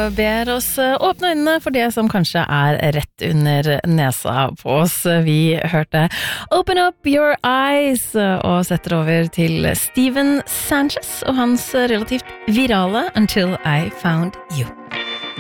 ber oss åpne øynene for det som kanskje rett under nesa på oss. Vi hørte Open Up Your Eyes og setter over til Steven Sanchez og hans relativt virale Until I Found You.